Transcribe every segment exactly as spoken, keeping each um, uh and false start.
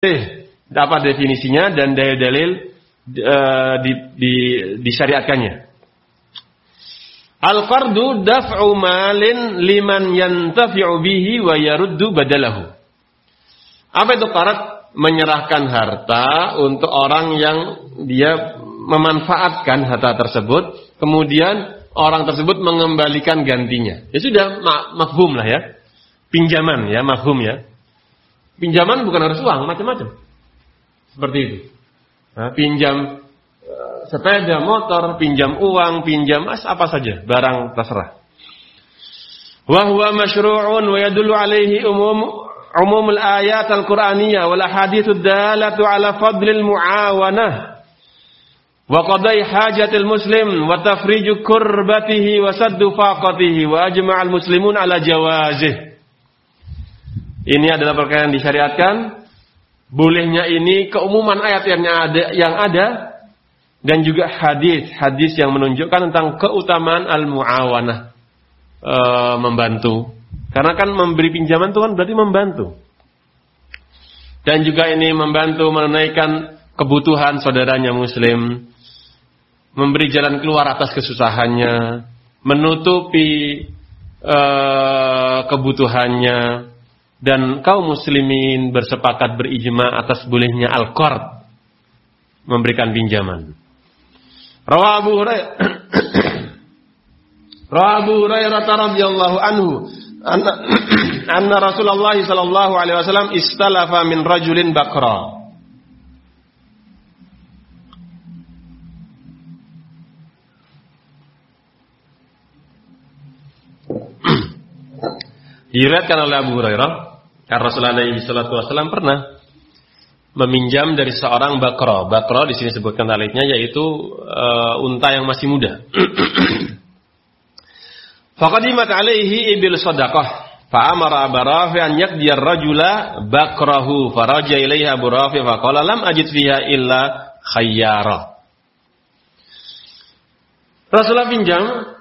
eh, apa definisinya dan dalil-dalil uh, di, di, disyariatkannya. Al-qardu daf'u malin liman yantafi'u bihi wa yaruddu badalahu. Apa itu qard? Menyerahkan harta untuk orang yang dia memanfaatkan harta tersebut, kemudian orang tersebut mengembalikan gantinya. Ya sudah, ma- mafhum lah ya. Pinjaman ya, mafhum ya. Pinjaman bukan harus uang, macam-macam. Seperti itu. Nah, pinjam uh, sepeda motor, pinjam uang, pinjam as apa saja, barang terserah. Wa huwa masyru'un wa yadullu alaihi umum umumul ayat al-Qur'aniyah wal ahaditsud dalatu ala fadlil muawanah wa qadai hajatil muslim wa tafriju kurbatihi wa saddu faqatihi wa ajma'al muslimun ala jawazih. Ini adalah perkara yang disyariatkan. Bolehnya ini keumuman ayat yang ada, yang ada dan juga hadis hadis yang menunjukkan tentang keutamaan al-muawanah, e, membantu. Karena kan memberi pinjaman itu kan berarti membantu. Dan juga ini membantu menunaikan kebutuhan saudaranya muslim, memberi jalan keluar atas kesusahannya, menutupi e, kebutuhannya. Dan kaum muslimin bersepakat berijma atas bolehnya al-qard, memberikan pinjaman. Rawa Abu Hurairah Rawa Abu Hurairah radhiyallahu anhu anna, anna Rasulullah sallallahu alaihi wasallam istalafa min rajulin baqra. Diriwayatkan oleh Abu Hurairah, karena Rasulullah sallallahu alaihi wasallam pernah meminjam dari seorang baqra. Baqra di sini disebutkan talibnya yaitu uh, unta yang masih muda. Faqadimat alaihi ibil sadaqah, fa amara Abu Rafi an yaqdi ar-rajula baqrahu, faraja ilaiha Abu Rafi fa qala lam ajid fiha illa khayyara. Rasulullah pinjam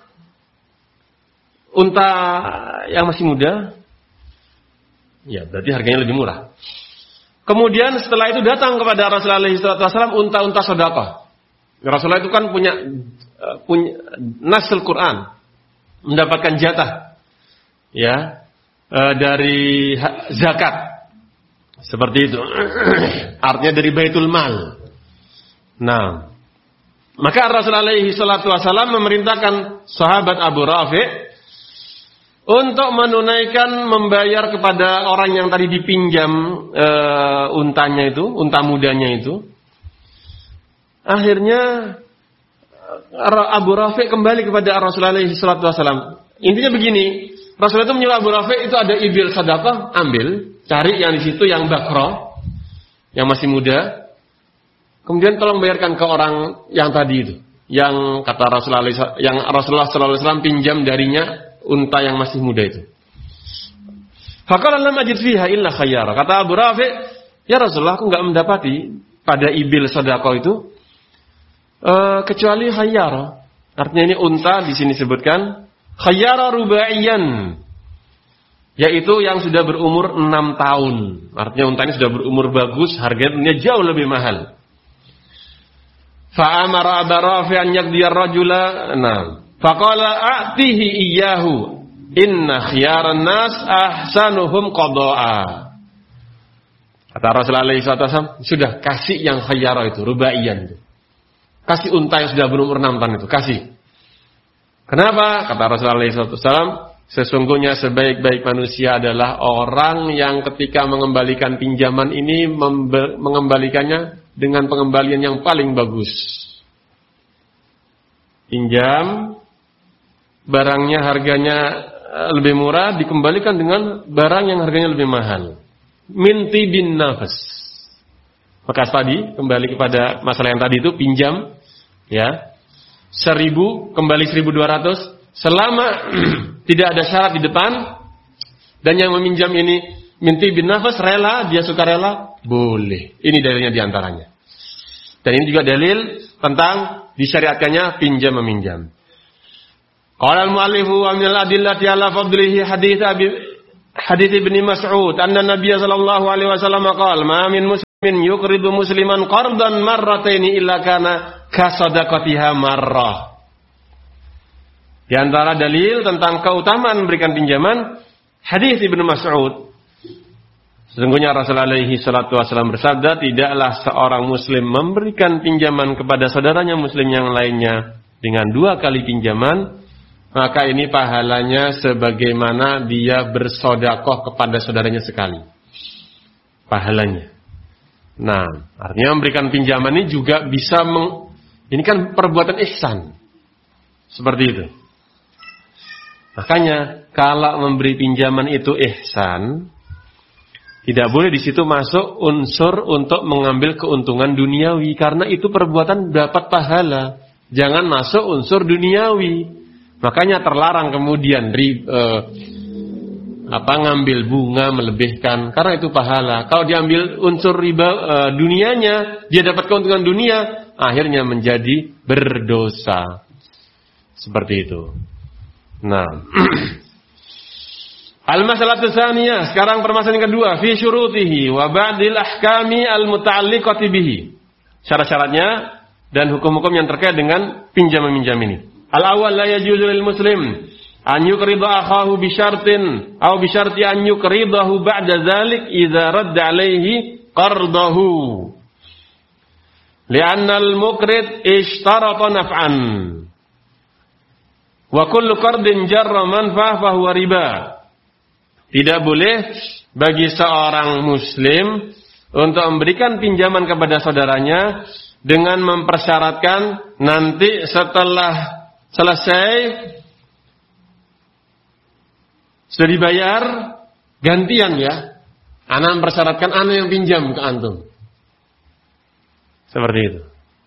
unta yang masih muda, ya berarti harganya lebih murah. Kemudian setelah itu datang kepada Rasulullah sallallahu alaihi wasallam unta-unta sedekah. Rasulullah itu kan punya punya nasul Quran, mendapatkan jatah ya dari zakat. Seperti itu. Artinya dari Baitul Mal. Nah, maka Rasulullah sallallahu alaihi wasallam memerintahkan sahabat Abu Rafi untuk menunaikan membayar kepada orang yang tadi dipinjam e, untanya itu, unta mudanya itu. Akhirnya Abu Rafi kembali kepada Rasulullah sallallahu alaihi wasallam. Intinya begini, Rasulullah itu menyuruh Abu Rafi itu ada ibil sedekah, ambil, cari yang di situ yang bakro, yang masih muda. Kemudian tolong bayarkan ke orang yang tadi itu, yang kata Rasulullah yang Rasulullah sallallahu alaihi wasallam pinjam darinya unta yang masih muda itu. Faqala lam ajid fiha illa khayyara. Kata Abu Rafi, ya Rasulullah, aku enggak mendapati pada ibil sedekah itu uh, kecuali khayyara. Artinya ini unta di sini sebutkan khayyara rubaiyan, yaitu yang sudah berumur enam tahun. Artinya unta ini sudah berumur bagus, harganya jauh lebih mahal. Fa amara Abu Rafi an yaqdiya ar-rajula, nah faqala a'tihi iyyahu inna khiyaran nas ahsanuhum qada'a. Kata Rasulullah sallallahu alaihi wasallam, sudah kasih yang khiyara itu, rubaiyan itu. Kasih unta yang sudah berumur enam tahun itu, kasih. Kenapa? Kata Rasulullah sallallahu alaihi wasallam, sesungguhnya sebaik-baik manusia adalah orang yang ketika mengembalikan pinjaman ini membe- mengembalikannya dengan pengembalian yang paling bagus. Pinjam, barangnya harganya lebih murah, dikembalikan dengan barang yang harganya lebih mahal. Minti bin nafas. Maka tadi kembali kepada masalah yang tadi itu, pinjam ya seribu kembali seribu dua ratus selama tidak ada syarat di depan, dan yang meminjam ini minti bin nafas, rela, dia suka rela, boleh. Ini dalilnya diantaranya. Dan ini juga dalil tentang disyariatkannya pinjam meminjam. Qala al-mu'allifu wa min al-adillati ala fadlihi hadits Abi hadits Ibnu Mas'ud anna Nabiy sallallahu alaihi wasallam qala ma min min yuqridu musliman qardan marrataini illa kana kasadaqatiha marrah. Di antara dalil tentang keutamaan memberikan pinjaman, hadis Ibnu Mas'ud. Sesungguhnya Rasulullah alaihi salatu wasallam bersabda, tidaklah seorang muslim memberikan pinjaman kepada saudaranya muslim yang lainnya dengan dua kali pinjaman, maka ini pahalanya sebagaimana dia bersedekah kepada saudaranya sekali. Pahalanya. Nah, artinya memberikan pinjaman ini juga bisa meng, ini kan perbuatan ihsan. Seperti itu. Makanya kalau memberi pinjaman itu ihsan, tidak boleh di situ masuk unsur untuk mengambil keuntungan duniawi, karena itu perbuatan dapat pahala. Jangan masuk unsur duniawi. Makanya terlarang kemudian ri, eh, apa ngambil bunga melebihkan, karena itu pahala. Kalau diambil unsur riba e, dunianya, dia dapat keuntungan dunia, akhirnya menjadi berdosa. Seperti itu. Nah, al-masalatu tsaniyah, sekarang permasalahan kedua, fi syurutihi wa ba'dil ahkami al-muta'alliqati bihi. Syarat-syaratnya dan hukum-hukum yang terkait dengan pinjam-meminjam ini. Al-awwal, la yajuzu lil muslim an yuqrida akhahu bi syartin aw bi syarti an yuqridahu ba'da dzalik idza radda alaihi qardahu. Li'anna al-muqrid ishtarata naf'an. Wa kullu qardin jarra manfa'ah fa huwa riba. Tidak boleh bagi seorang muslim untuk memberikan pinjaman kepada saudaranya dengan mempersyaratkan nanti setelah selesai sudah dibayar, gantian ya. Ana mempersyaratkan ana yang pinjam ke antum. Seperti itu.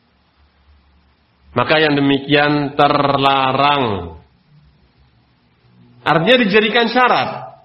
Maka yang demikian terlarang. Artinya dijadikan syarat.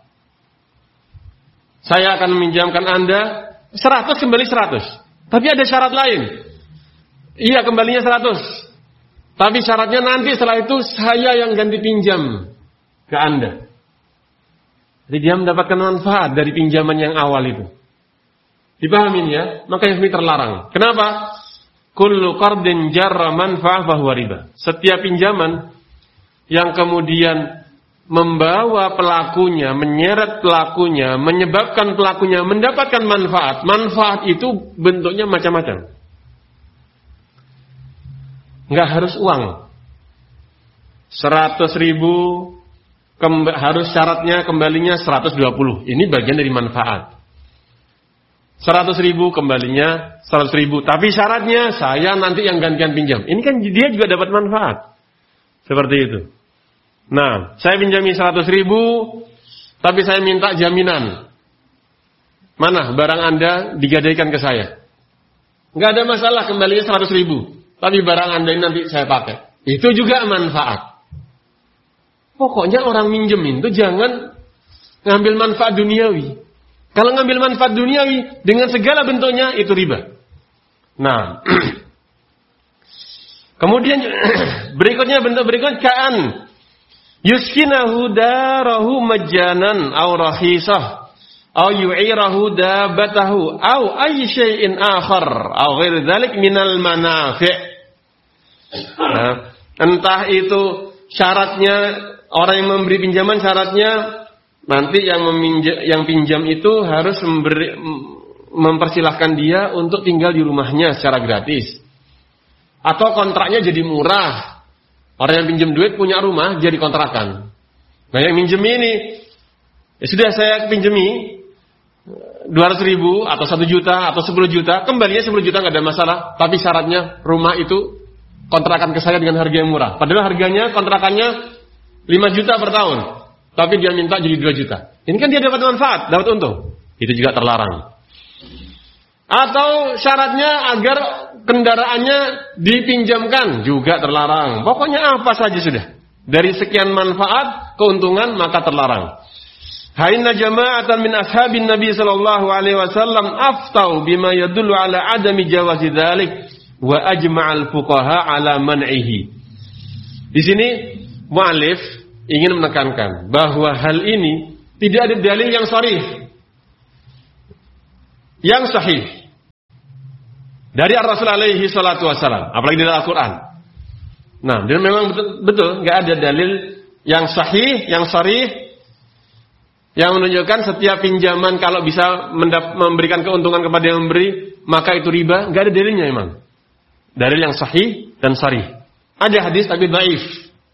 Saya akan meminjamkan Anda seratus kembali seratus. Tapi ada syarat lain. Iya, kembalinya seratus. Tapi syaratnya nanti setelah itu saya yang ganti pinjam ke Anda. Jadi dia mendapatkan manfaat dari pinjaman yang awal itu. Dipahamin ya? Maka yang ini terlarang. Kenapa? Kullu qardin jarra manfa'ah fa huwa riba. Setiap pinjaman yang kemudian membawa pelakunya, menyeret pelakunya, menyebabkan pelakunya mendapatkan manfaat. Manfaat itu bentuknya macam-macam. Enggak harus uang. Seratus ribu Kemba, harus syaratnya kembalinya seratus dua puluh. Ini bagian dari manfaat. Seratus ribu kembalinya seratus ribu. Tapi syaratnya saya nanti yang gantian pinjam. Ini kan dia juga dapat manfaat. Seperti itu. Nah, saya pinjami seratus ribu, tapi saya minta jaminan. Mana barang Anda digadaikan ke saya? Nggak ada masalah kembalinya seratus ribu. Tapi barang Anda ini nanti saya pakai. Itu juga manfaat. Pokoknya orang minjem itu jangan ngambil manfaat duniawi. Kalau ngambil manfaat duniawi dengan segala bentuknya itu riba. Nah, kemudian berikutnya bentuk berikut kaan yuskinahu darahu majjanan aw rahisah aw yu'irahu dabatahu aw ayy syai'in akhar aw ghair dzalik minal manafi'. Nah, entah itu syaratnya orang yang memberi pinjaman, syaratnya nanti yang meminjam, yang pinjam itu harus memberi, mempersilahkan dia untuk tinggal di rumahnya secara gratis. Atau kontraknya jadi murah. Orang yang pinjam duit punya rumah jadi kontrakan. Nah yang minjem ini, ya sudah saya pinjemi dua ratus ribu atau satu juta atau sepuluh juta, kembalinya sepuluh juta nggak ada masalah. Tapi syaratnya rumah itu kontrakan ke saya dengan harga yang murah. Padahal harganya kontrakannya lima juta per tahun. Tapi dia minta jadi dua juta. Ini kan dia dapat manfaat, dapat untung. Itu juga terlarang. Atau syaratnya agar kendaraannya dipinjamkan juga terlarang. Pokoknya apa saja sudah. Dari sekian manfaat, keuntungan, maka terlarang. Hainna jama'atan min ashabin Nabi sallallahu alaihi wasallam aftau bima yadullu ala adami jawazi dzalik wa ajma'al fuqaha ala man'ihi. Di sini mu'allif ingin menekankan bahwa hal ini tidak ada dalil yang sharih, yang sahih, dari Ar-Rasul alaihi salatu wassalam, apalagi dari Al-Quran. Nah, dan memang betul, betul nggak ada dalil yang sahih, yang sharih, yang menunjukkan setiap pinjaman kalau bisa mendap- memberikan keuntungan kepada yang memberi, maka itu riba. Nggak ada dalilnya memang. Dalil yang sahih dan sharih. Ada hadis tapi dhaif.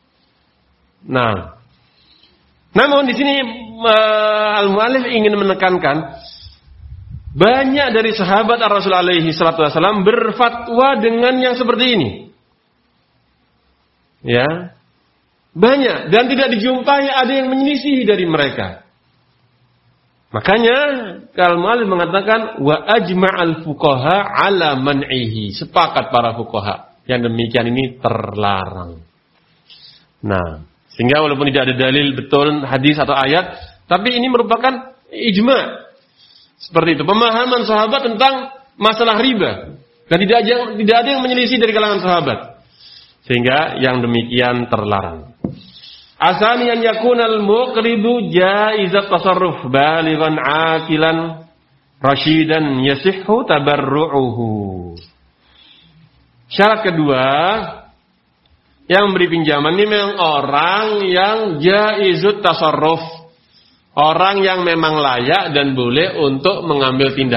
Nah, namun di sini uh, al-mu'allif ingin menekankan banyak dari sahabat Ar-Rasul alaihi salatu wasallam berfatwa dengan yang seperti ini. Ya. Banyak dan tidak dijumpai ada yang menyelisihi dari mereka. Makanya al-mu'allif mengatakan wa ajma'al fuqaha 'ala man'ihi. Sepakat para fuqaha yang demikian ini terlarang. Nah, sehingga walaupun tidak ada dalil betul hadis atau ayat, tapi ini merupakan ijma'. Seperti itu pemahaman sahabat tentang masalah riba, dan tidak ada, tidak ada yang menyelisih dari kalangan sahabat, sehingga yang demikian terlarang. Asani an yakunal muqridu jaizat tasarruf balighan aqilan rasyidan yasihhu tabarru'uhu. Syarat kedua, yang memberi pinjaman ini memang orang yang jaizut tasarruf, orang yang memang layak dan boleh untuk mengambil tindakan